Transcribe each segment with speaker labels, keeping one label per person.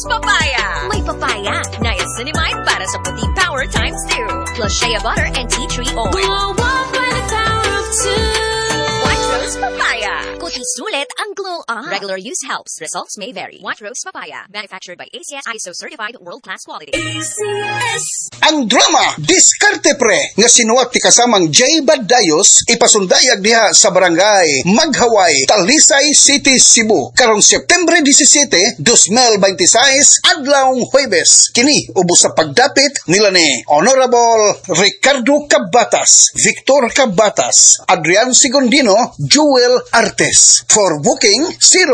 Speaker 1: Papaya. May papaya, niacinamide para sa puti power times 2. Plus shea butter and tea tree oil.
Speaker 2: Glow up by the power of 2.
Speaker 1: White Rose Papaya. Kuti sulit ang glow up. Regular use helps. Results may vary. White Rose Papaya. Manufactured by ACS ISO certified world-class quality.
Speaker 2: ACS.
Speaker 3: Ang drama, Diskarte Pre, nga sinuwat ti kasamang J. Badayos, ipasundayag diha sa barangay Maghaway, Talisay City, Cebu. Karong September 17, 2026, adlawng Huwebes. Kini, ubos sa pagdapit nila ni Honorable Ricardo Cabatas, Victor Cabatas, Adrian Sigondino, Jewel Artes. For booking,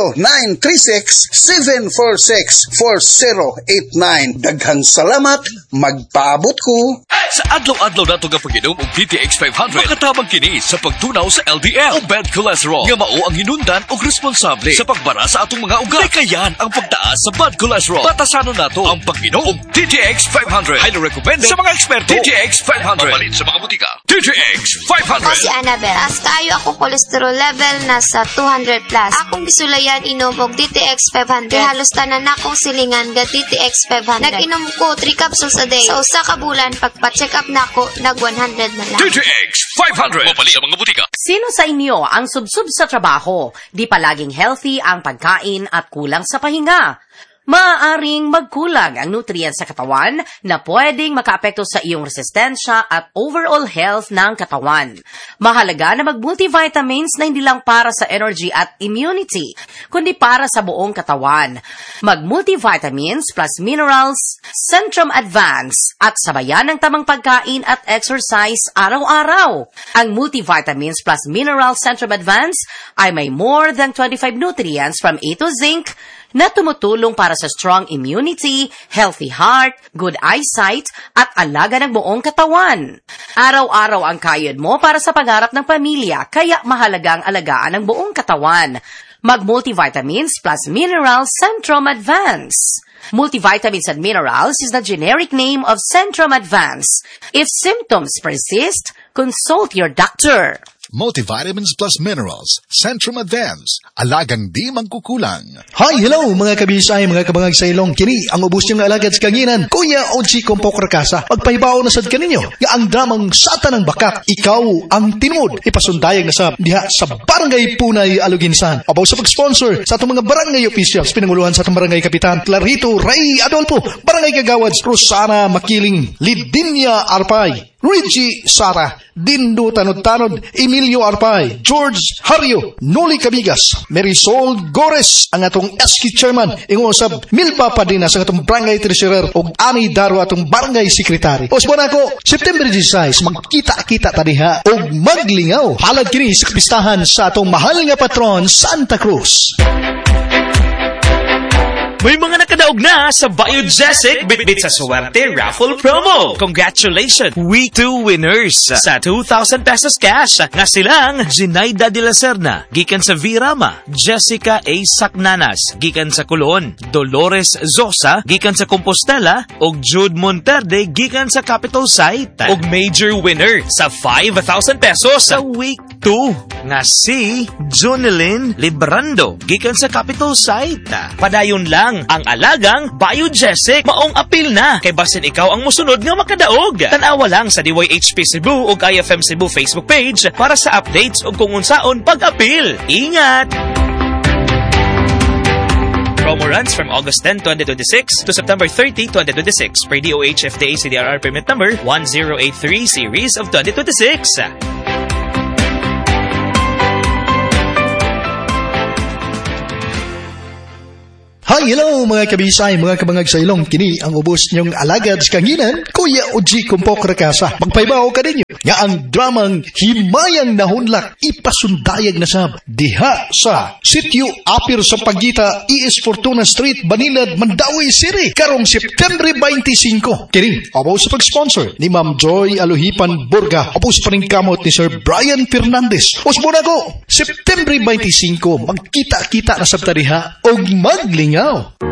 Speaker 3: 0936-746-4089. Daghang salamat, magpaabot ko.
Speaker 4: Sa adlaw-adlaw nato nga pag-inom og DTX 500, makatabang kini sa pagtunaw sa LDL o bad cholesterol nga mao ang hinundan og responsable sa pagbara sa atong mga ugat. Kayan ang pagtaas sa bad cholesterol. Batasanon nato ang pag-inom og DTX 500. Highly recommended sa mga eksperto. DTX 500. Mabalin sa mga butika. DTX 500.
Speaker 5: Ako si Annabel. Taas kayo ako cholesterol level nasa 200 plus. Akong gisulayan inom og DTX 500. Halos tanan akong silingan ga DTX 500. Nag-inom ko 3 capsules a day. Sa usa ka bulan pagpa-check up nako nag 100 na lang.
Speaker 4: DTX 500. Mabali ang mga butika.
Speaker 6: Sino sa inyo ang subsub sa trabaho? Di palaging healthy ang pagkain at kulang sa pahinga. Maaaring magkulang ang nutrients sa katawan na pwedeng makaapekto sa iyong resistensya at overall health ng katawan. Mahalaga na mag-multivitamins na hindi lang para sa energy at immunity, kundi para sa buong katawan. Mag-multivitamins plus minerals, Centrum Advance at sabayan ng tamang pagkain at exercise araw-araw. Ang multivitamins plus minerals Centrum Advance ay may more than 25 nutrients from A to zinc na tumutulong para sa strong immunity, healthy heart, good eyesight, at alaga ng buong katawan. Araw-araw ang kayod mo para sa pangarap ng pamilya, kaya mahalagang alagaan ang buong katawan. Mag-multivitamins plus minerals Centrum Advance. Multivitamins and minerals is the generic name of Centrum Advance. If symptoms persist, consult your doctor.
Speaker 7: Multivitamins plus minerals, Centrum Advance, alagang di mangkukulang.
Speaker 8: Hi, hello mga kabisay, mga kabangag sa ilong. Kini ang ubos niyong alagad sa kanginan, Kuya Oji Compok Rakasa. Magpahibaw na sad kaninyo, nga ang dramang Sata ng Bakak, ikaw ang tinod. Ipasundayag na sa diha sa Barangay Punay, Aluginsan. Abaw sa pag-sponsor sa atong mga barangay officials, pinanguluhan sa atong barangay kapitan, Clarito Ray Adolfo, barangay kagawads, Rosana Makiling, Lidinia Arpay, Richie Sara, Dindo Tanod-Tanod, Emilio Arpay, George Hario, Noli Cabigas, Marisol Gores, ang atong SK Chairman, ingusab Milpa Padina sa atong Barangay Treasurer o Ani Daro atong Barangay Secretary. Osbon ako, September 16, magkita-kita tadiha o maglingaw. Halad kini sa kapistahan sa atong mahal nga patron, Santa Cruz.
Speaker 9: May mga nakadaog na sa Biogesic Bitbit sa Suwerte Raffle Promo. Congratulations! We 2 winners sa 2,000 pesos cash. Nga silang Zinaida de la Serna, gikan sa Virama, Jessica A. Sacnanas, gikan sa Colon, Dolores Zosa, gikan sa Compostela, og Jude Monterde, gikan sa Capital Site. Og major winner sa 5,000 pesos sa Week 2, nga si Jonelyn Librando, gikan sa Capital Site. Padayon lang ang alagang Biogesic. Maong apil na kay basin ikaw ang musunod nga makadaog. Tanawa lang sa DYHP Cebu ug IFM Cebu Facebook page para sa updates ug kung unsaon pag-apil. Ingat! Promo runs from August 10, 2026 to September 30, 2026 per DOH FDA CDRR permit number 1083 series of 2026.
Speaker 8: Hi, hello mga kabisay, mga kabangag sa ilong. Kini ang ubos niyong alagad sa kanginan, Kuya Oji Compok Rakasa. Magpaibaw ka ninyo nga ang dramang Himayang Nahunlak ipasundayag na sa diha sa Sitio Apir sa Pagita, ES Fortuna Street, Banilad, Mandawi City, karong September 25. Kini, abaw sa pag-sponsor ni Ma'am Joy Aluhipan Burga, abaw sa paningkamot ni Sir Brian Fernandez. Usbo na ko, September 25, magkita-kita na sa tariha o maglingaw.